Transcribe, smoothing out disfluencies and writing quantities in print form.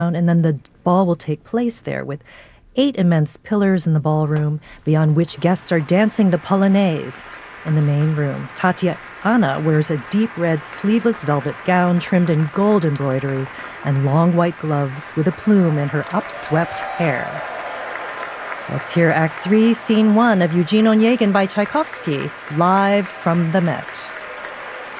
and then the ball will take place there with 8 immense pillars in the ballroom, beyond which guests are dancing the polonaise. In the main room, Tatiana wears a deep red sleeveless velvet gown trimmed in gold embroidery and long white gloves with a plume in her upswept hair. Let's hear Act 3, Scene 1 of Eugene Onegin by Tchaikovsky, live from the Met.